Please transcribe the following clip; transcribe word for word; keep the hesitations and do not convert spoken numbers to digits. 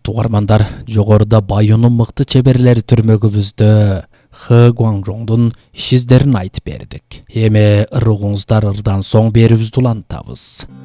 Урматтуу угармандар, жогоруда Байонун мыкты чеберлери түрмөгүбүздө Хэ Гуаңжоңдун иш издерин айтып бердик. Эми ырыгыңыздар ырдан соң берүүбүздү улантабыз.